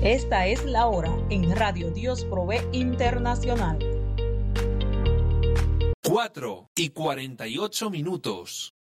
Esta es la hora en Radio Dios Provee Internacional. 4:48.